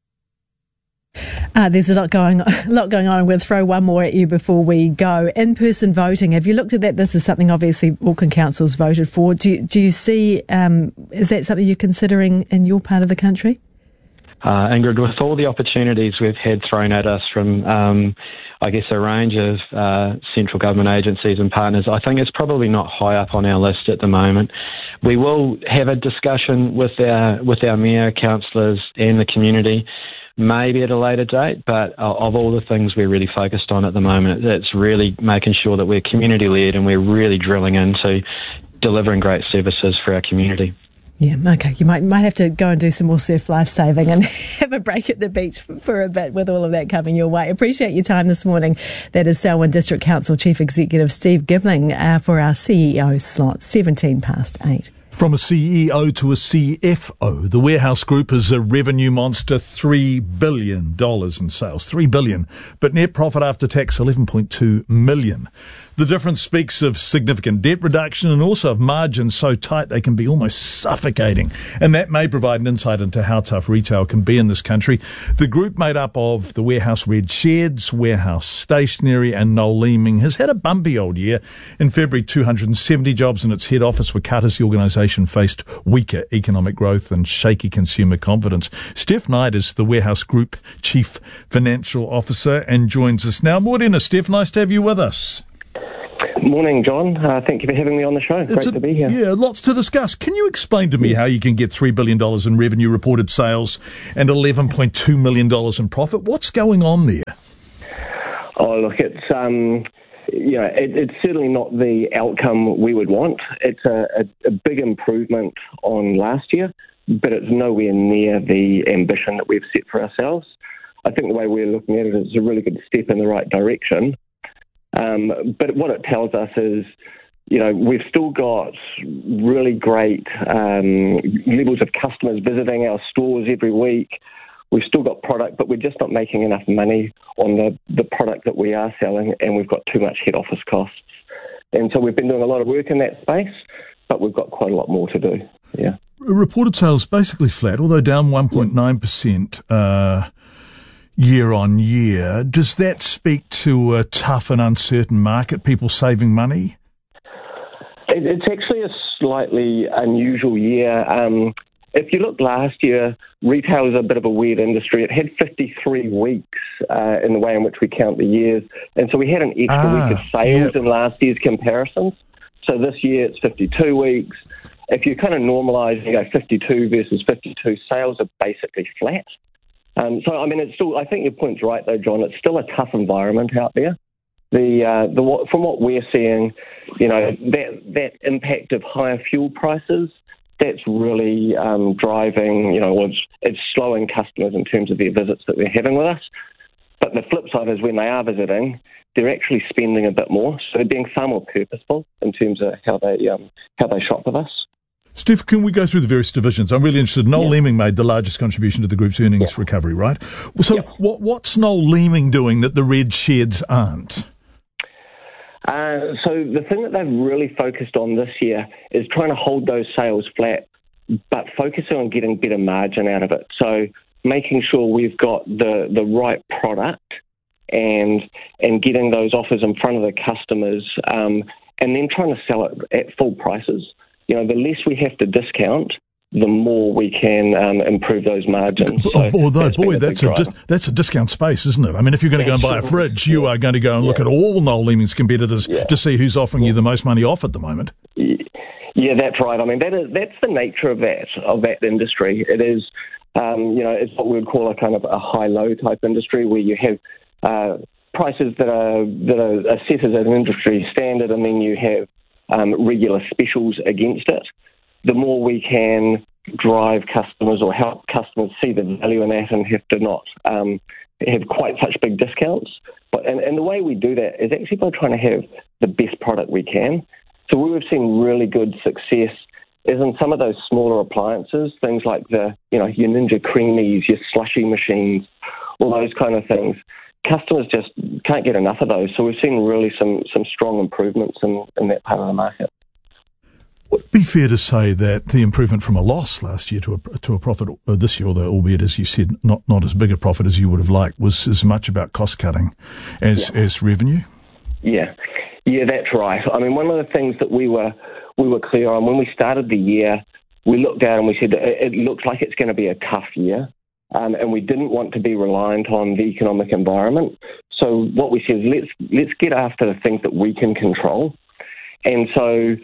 There's a lot going on. I'm going to throw one more at you before we go. In-person voting, have you looked at that? This is something obviously Auckland Council's voted for. Do you see, is that something you're considering in your part of the country? Ingrid, with all the opportunities we've had thrown at us from, a range of central government agencies and partners, I think it's probably not high up on our list at the moment. We will have a discussion with our mayor, councillors and the community, maybe at a later date, but of all the things we're really focused on at the moment, it's really making sure that we're community-led and we're really drilling into delivering great services for our community. Yeah, okay. You might have to go and do some more surf lifesaving and have a break at the beach for a bit with all of that coming your way. Appreciate your time this morning. That is Selwyn District Council Chief Executive Steve Gibling for our CEO slot, 8:17. From a CEO to a CFO, the Warehouse Group is a revenue monster, $3 billion in sales, $3 billion, but net profit after tax, $11.2 million. The difference speaks of significant debt reduction and also of margins so tight they can be almost suffocating. And that may provide an insight into how tough retail can be in this country. The group made up of the Warehouse Red Sheds, Warehouse Stationery and Noel Leeming has had a bumpy old year. In February, 270 jobs in its head office were cut as the organisation faced weaker economic growth and shaky consumer confidence. Steph Knight is the Warehouse Group Chief Financial Officer and joins us now. Morena, Steph, nice to have you with us. Morning, John. Thank you for having me on the show. Great to be here. Yeah, lots to discuss. Can you explain to me how you can get $3 billion in revenue reported sales and $11.2 million in profit? What's going on there? Oh, look, it's it's certainly not the outcome we would want. It's a big improvement on last year, but it's nowhere near the ambition that we've set for ourselves. I think the way we're looking at it is a really good step in the right direction. But what it tells us is, we've still got really great levels of customers visiting our stores every week. We've still got product, but we're just not making enough money on the product that we are selling, and we've got too much head office costs. And so we've been doing a lot of work in that space, but we've got quite a lot more to do. Yeah. Reported sales basically flat, although down 1.9%. Year on year. Does that speak to a tough and uncertain market, people saving money? It's actually a slightly unusual year. If you look last year, retail is a bit of a weird industry. It had 53 weeks in the way in which we count the years. And so we had an extra week of sales in last year's comparisons. So this year it's 52 weeks. If you kind of normalise, 52 versus 52, sales are basically flat. It's still. I think your point's right, though, John. It's still a tough environment out there. From what we're seeing, that impact of higher fuel prices, that's really driving. It's slowing customers in terms of their visits that they're having with us. But the flip side is when they are visiting, they're actually spending a bit more. So they're being far more purposeful in terms of how they shop with us. Steph, can we go through the various divisions? I'm really interested. Noel Leeming made the largest contribution to the group's earnings recovery, right? So what's Noel Leeming doing that the Red Sheds aren't? So the thing that they've really focused on this year is trying to hold those sales flat, but focusing on getting better margin out of it. So making sure we've got the right product and getting those offers in front of the customers, and then trying to sell it at full prices. The less we have to discount, the more we can improve those margins. Although, that's a discount space, isn't it? I mean, if you're going to go and buy a fridge, you are going to go and look at all Noel Leeming's competitors to see who's offering you the most money off at the moment. Yeah, that's right. I mean, that's the nature of that industry. It is, it's what we would call a kind of a high-low type industry where you have prices that are set as an industry standard, and then you have regular specials against it. The more we can drive customers or help customers see the value in that and have to not have quite such big discounts. And the way we do that is actually by trying to have the best product we can. So where we've seen really good success is in some of those smaller appliances, things like your Ninja Creamies, your slushy machines, all those kind of things. Customers just can't get enough of those. So we've seen really some strong improvements in that part of the market. Would it be fair to say that the improvement from a loss last year to a profit this year, although albeit, as you said, not as big a profit as you would have liked, was as much about cost cutting as revenue? Yeah, that's right. I mean, one of the things that we were clear on when we started the year, we looked down and we said it looks like it's going to be a tough year. And we didn't want to be reliant on the economic environment. So what we said is let's get after the things that we can control. And so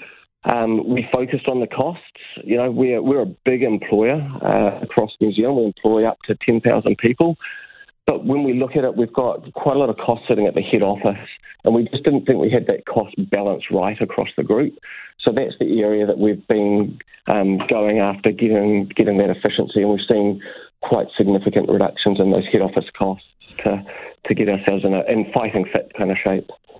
we focused on the costs. We're a big employer across New Zealand. We employ up to 10,000 people. But when we look at it, we've got quite a lot of costs sitting at the head office, and we just didn't think we had that cost balance right across the group. So that's the area that we've been going after, getting that efficiency, and we've seen quite significant reductions in those head office costs to get ourselves in fighting fit kind of shape.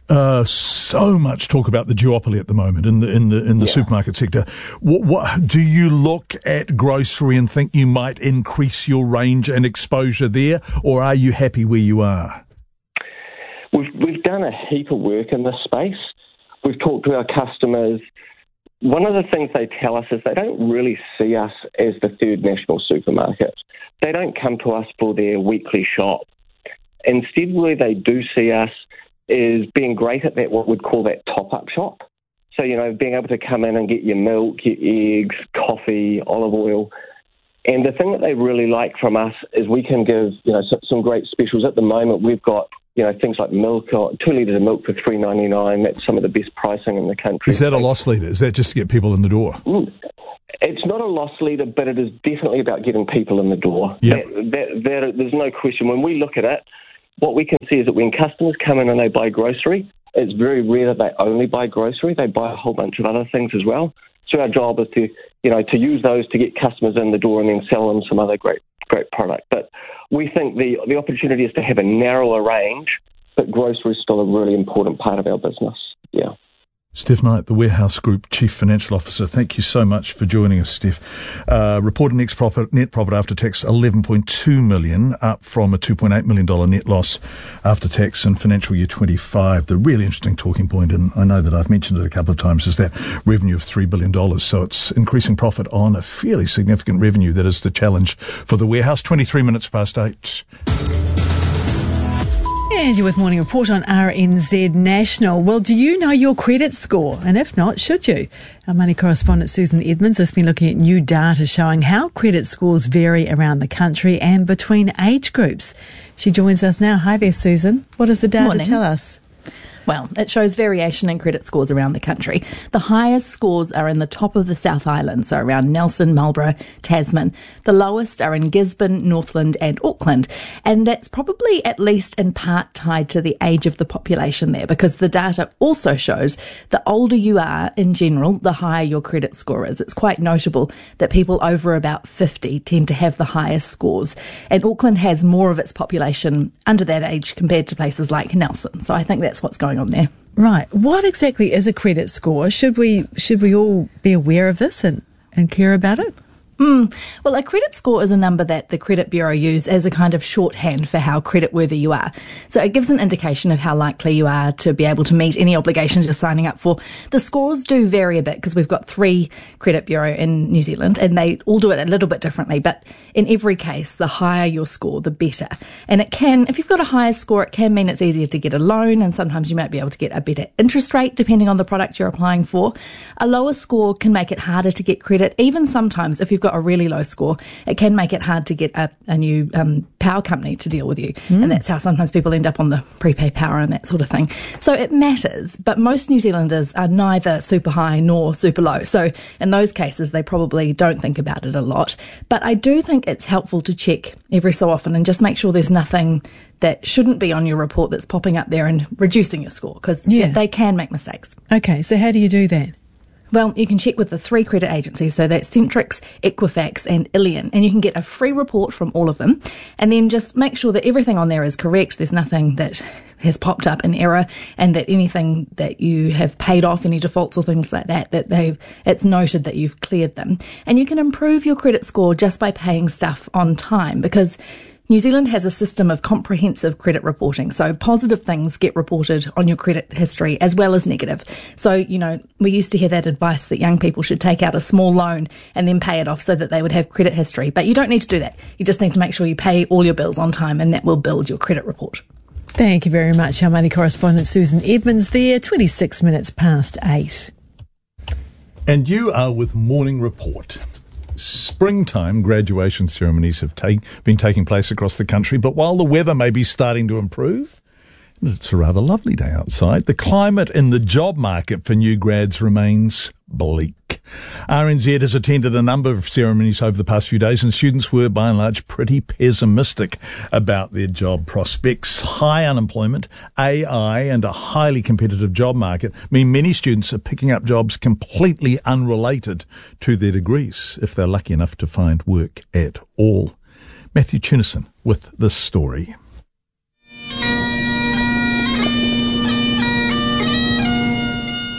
So much talk about the duopoly at the moment in the supermarket sector. What do you look at grocery and think you might increase your range and exposure there, or are you happy where you are? We've done a heap of work in this space. We've talked to our customers. One of the things they tell us is they don't really see us as the third national supermarket. They don't come to us for their weekly shop. Instead, where they do see us is being great at that, what we'd call that top-up shop. So, being able to come in and get your milk, your eggs, coffee, olive oil. And the thing that they really like from us is we can give, some great specials. At the moment, we've got, things like milk, 2 litres of milk for $3.99. That's some of the best pricing in the country. Is that a loss leader? Is that just to get people in the door? It's not a loss leader, but it is definitely about getting people in the door. Yep. There's no question. When we look at it, what we can see is that when customers come in and they buy grocery, it's very rare that they only buy grocery. They buy a whole bunch of other things as well. So our job is to use those to get customers in the door and then sell them some other great product. But we think the opportunity is to have a narrower range, but grocery is still a really important part of our business. Yeah. Steph Knight, the Warehouse Group Chief Financial Officer, thank you so much for joining us, Steph. Reported net profit after tax $11.2 million, up from a $2.8 million net loss after tax in financial year 25. The really interesting talking point, and I know that I've mentioned it a couple of times, is that revenue of $3 billion. So it's increasing profit on a fairly significant revenue. That is the challenge for the warehouse. 23 minutes past 8. And you're with Morning Report on RNZ National. Well, do you know your credit score? And if not, should you? Our money correspondent Susan Edmonds has been looking at new data showing how credit scores vary around the country and between age groups. She joins us now. Hi there, Susan. What does the data tell us? Well, it shows variation in credit scores around the country. The highest scores are in the top of the South Island, so around Nelson, Marlborough, Tasman. The lowest are in Gisborne, Northland and Auckland. And that's probably at least in part tied to the age of the population there, because the data also shows the older you are in general, the higher your credit score is. It's quite notable that people over about 50 tend to have the highest scores. And Auckland has more of its population under that age compared to places like Nelson. So I think that's what's going on there. Right. What exactly is a credit score? Should we all be aware of this and care about it? Well, a credit score is a number that the Credit Bureau use as a kind of shorthand for how creditworthy you are. So it gives an indication of how likely you are to be able to meet any obligations you're signing up for. The scores do vary a bit because we've got 3 Credit Bureau in New Zealand and they all do it a little bit differently. But in every case, the higher your score, the better. And it can, if you've got a higher score, it can mean it's easier to get a loan and sometimes you might be able to get a better interest rate depending on the product you're applying for. A lower score can make it harder to get credit. Even sometimes if you've got a really low score, it can make it hard to get a new power company to deal with you. And that's how sometimes people end up on the prepay power and that sort of thing. So it matters, but most New Zealanders are neither super high nor super low. So in those cases, they probably don't think about it a lot. But I do think it's helpful to check every so often and just make sure there's nothing that shouldn't be on your report that's popping up there and reducing your score, because they can make mistakes. Okay, so how do you do that? Well, you can check with the 3 credit agencies, so that's Centrix, Equifax and Illion, and you can get a free report from all of them, and then just make sure that everything on there is correct, there's nothing that has popped up in error, and that anything that you have paid off, any defaults or things like that, it's noted that you've cleared them. And you can improve your credit score just by paying stuff on time, because New Zealand has a system of comprehensive credit reporting. So positive things get reported on your credit history as well as negative. So, we used to hear that advice that young people should take out a small loan and then pay it off so that they would have credit history. But you don't need to do that. You just need to make sure you pay all your bills on time, and that will build your credit report. Thank you very much. Our money correspondent Susan Edmonds there, 26 minutes past 8. And you are with Morning Report. Springtime graduation ceremonies have been taking place across the country, but while the weather may be starting to improve, it's a rather lovely day outside, the climate in the job market for new grads remains bleak. RNZ has attended a number of ceremonies over the past few days, and students were by and large pretty pessimistic about their job prospects. High unemployment, AI and a highly competitive job market mean many students are picking up jobs completely unrelated to their degrees, if they're lucky enough to find work at all. Matthew Tunison with this story.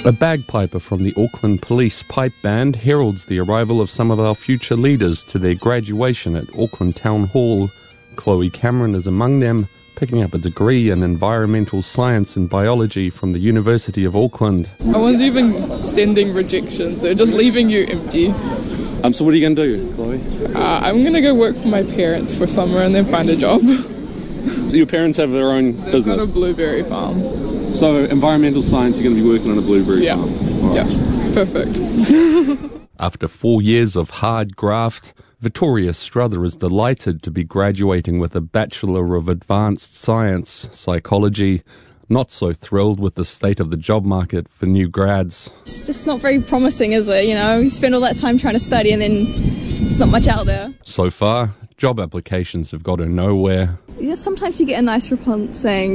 A bagpiper from the Auckland Police Pipe Band heralds the arrival of some of our future leaders to their graduation at Auckland Town Hall. Chloe Cameron is among them, picking up a degree in environmental science and biology from the University of Auckland. No one's even sending rejections, they're just leaving you empty. So what are you going to do, Chloe? I'm going to go work for my parents for summer and then find a job. So your parents have their own business? They've got a blueberry farm. So environmental science, you're going to be working on a blueberry farm? Right. Yeah, perfect. After 4 years of hard graft, Victoria Struther is delighted to be graduating with a Bachelor of Advanced Science, Psychology. Not so thrilled with the state of the job market for new grads. It's just not very promising, is it? You know, you spend all that time trying to study and then there's not much out there. So far, job applications have got her nowhere. Sometimes you get a nice response saying,